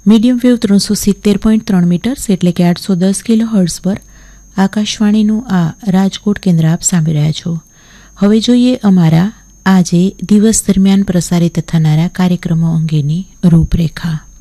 Medium wave 370.3 metres એટલે કે 810 kilo hertz પર આકાશવાણીનું આ રાજકોટ કેન્દ્ર આપ સાંભળી રહ્યા છો. હવે જોઈએ અમારા આજે દિવસ દરમિયાન પ્રસારિત થનારા કાર્યક્રમો અંગેની રૂપરેખા.